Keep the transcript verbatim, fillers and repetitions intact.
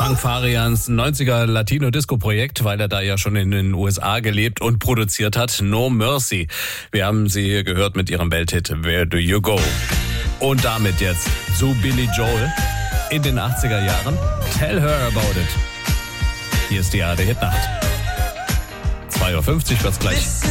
Frank Farians neunziger Latino-Disco-Projekt, weil er da ja schon in den U S A gelebt und produziert hat. No Mercy. Wir haben sie hier gehört mit ihrem Welthit Where Do You Go? Und damit jetzt zu Billy Joel in den achtziger Jahren. Tell Her About It. Hier ist die A R D Hit Nacht. zwei Uhr fünfzig wird's gleich.